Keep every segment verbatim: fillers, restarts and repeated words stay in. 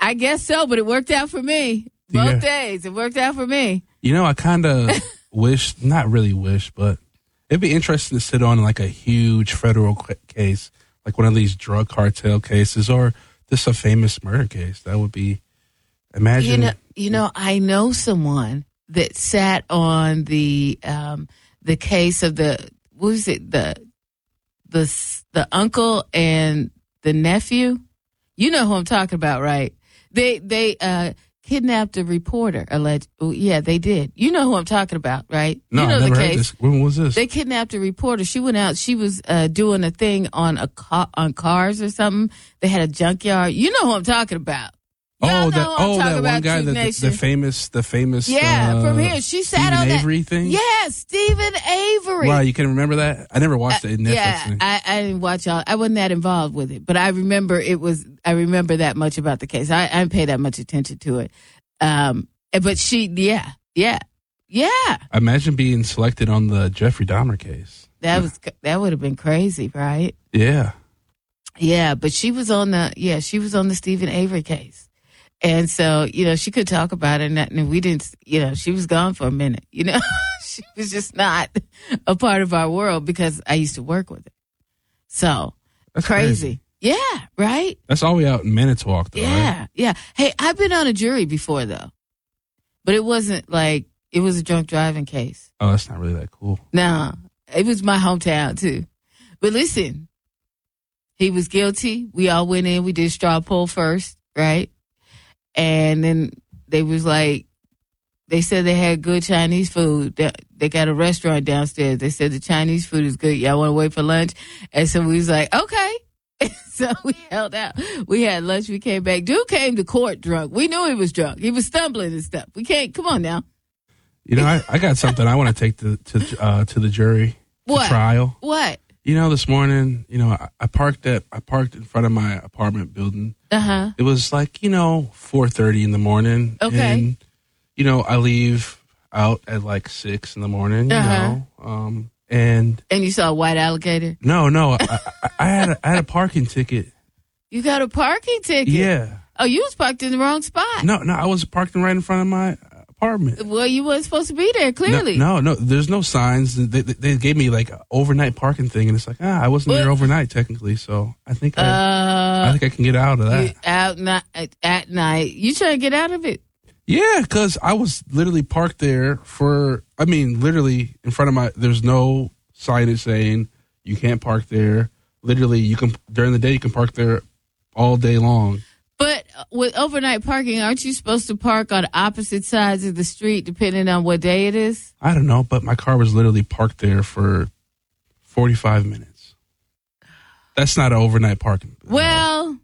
I guess so, but it worked out for me. Both Yeah. days, it worked out for me. You know, I kind of wish, not really wish, but it'd be interesting to sit on like a huge federal qu- case, like one of these drug cartel cases, or just a famous murder case. That would be, imagine. You know, you know, I know someone that sat on the um, the case of the what was it the the the uncle and the nephew. You know who I'm talking about, right? They they uh, kidnapped a reporter. Alleged, oh, yeah, they did. You know who I'm talking about, right? No, you know I never the heard case. this. When was this? They kidnapped a reporter. She went out. She was uh, doing a thing on a car, on cars or something. They had a junkyard. You know who I'm talking about. Y'all oh, know that who I'm oh, talking that about, one guy, Truth the, the, Nation. the famous, the famous. Yeah, uh, from here. She sat Stephen on that. Avery thing. Yeah, Stephen Avery. Wow, you can remember that? I never watched it. Netflix Yeah, thing. I, I didn't watch all. I wasn't that involved with it, but I remember it was. I remember that much about the case. I, I didn't pay that much attention to it. Um, but she, yeah, yeah, yeah. Imagine being selected on the Jeffrey Dahmer case. That was that would have been crazy, right? Yeah. Yeah, but she was on the yeah she was on the Stephen Avery case, and so you know she could talk about it, and, that, and we didn't. You know, she was gone for a minute. You know, she was just not a part of our world because I used to work with her. So That's crazy. crazy. Yeah, right. That's all we out in Manitowoc, though, Yeah, right? yeah. Hey, I've been on a jury before though, but it wasn't like it was a drunk driving case. Oh, that's not really that cool. No, it was my hometown too. But listen, he was guilty. We all went in. We did straw poll first, right? And then they was like, they said they had good Chinese food. They- They got a restaurant downstairs. They said the Chinese food is good. Y'all want to wait for lunch? And so we was like, okay. So we held out. We had lunch. We came back. Dude came to court drunk. We knew he was drunk. He was stumbling and stuff. We can't. Come on now. You know, I, I got something I want to take to to uh, to the jury to What? trial. What? You know, this morning, you know, I, I parked at I parked in front of my apartment building. Uh huh. It was like, you know, four thirty in the morning. Okay. And, you know, I leave out at like six in the morning. You Uh-huh. know, um, and And you saw a white alligator? no, no, I, I, I had a, I had a parking ticket. You got a parking ticket? Yeah. Oh, you was parked in the wrong spot. No, no, I was parked right in front of my apartment. Well, you weren't supposed to be there, clearly. No, no, no, there's no signs. They, they, they gave me like an overnight parking thing, and it's like, ah, I wasn't there What? overnight technically, so I think I, Uh, I think I can get out of that. you out ni- at night. You trying to get out of it? Yeah, because I was literally parked there for, I mean, literally in front of my, there's no signage saying you can't park there. Literally, you can, during the day, you can park there all day long. But with overnight parking, aren't you supposed to park on opposite sides of the street depending on what day it is? I don't know, but my car was literally parked there for forty-five minutes. That's not an overnight parking. Well,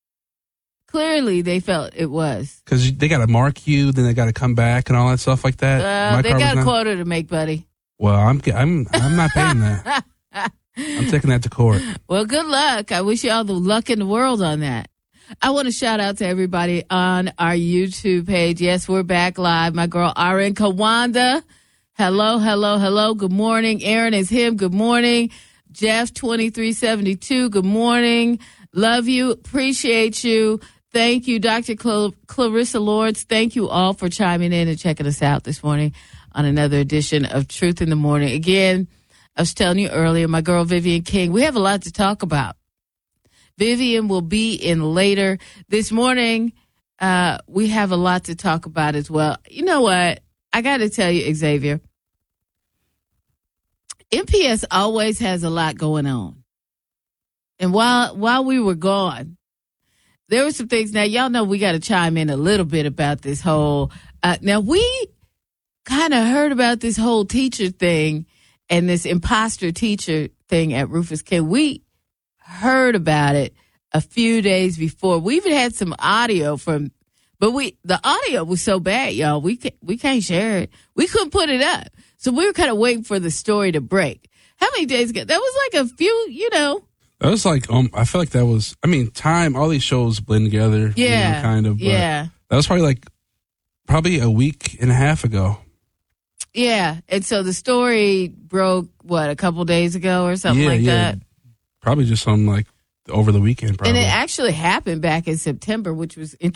clearly they felt it was. Because they got to mark you, then they got to come back and all that stuff like that. Uh, My they car got a was not- quota to make, buddy. Well, I'm, I'm, I'm not paying that. I'm taking that to court. Well, good luck. I wish you all the luck in the world on that. I want to shout out to everybody on our YouTube page. Yes, we're back live. My girl, Aaron Kawanda. Hello, hello, hello. Good morning. Aaron is him. Good morning. Jeff, twenty-three seventy-two. Good morning. Love you. Appreciate you. Thank you, Doctor Cl- Clarissa Lawrence. Thank you all for chiming in and checking us out this morning on another edition of Truth in the Morning. Again, I was telling you earlier, my girl Vivian King, we have a lot to talk about. Vivian will be in later. This morning, uh, we have a lot to talk about as well. You know what? I got to tell you, Xavier, M P S always has a lot going on. And while while we were gone, there were some things. Now, y'all know we got to chime in a little bit about this whole. Uh, now, we kind of heard about this whole teacher thing and this imposter teacher thing at Rufus King. We heard about it a few days before. We even had some audio from, but we the audio was so bad, y'all. We can't, we can't share it. We couldn't put it up, so we were kind of waiting for the story to break. How many days ago? That was like a few, you know. That was like, um, I feel like that was, I mean, time, all these shows blend together. Yeah. You know, kind of. But Yeah. That was probably like, probably a week and a half ago. Yeah. And so the story broke, what, a couple days ago or something yeah, like yeah. that? Probably just on like over the weekend, probably. And it actually happened back in September, which was interesting.